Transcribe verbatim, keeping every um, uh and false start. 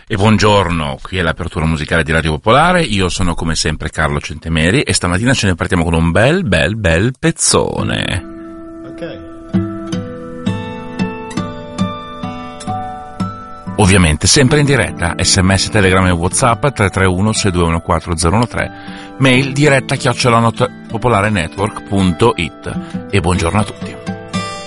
E buongiorno, qui è l'apertura musicale di Radio Popolare, io sono come sempre Carlo Centemeri e stamattina ce ne partiamo con un bel bel bel pezzone. Ok. Ovviamente sempre in diretta, sms, telegram e whatsapp tre tre uno sei due uno quattro zero uno tre, mail diretta chiocciola popolare network punto it e buongiorno a tutti.